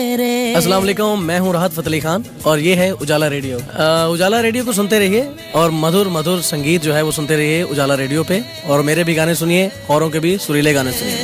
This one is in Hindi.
अस्सलाम वालेकुम, मैं हूँ राहत फतेह अली खान और ये है उजाला रेडियो। उजाला रेडियो को सुनते रहिए और मधुर मधुर संगीत जो है वो सुनते रहिए उजाला रेडियो पे। और मेरे भी गाने सुनिए, औरों के भी सुरीले गाने सुनिए।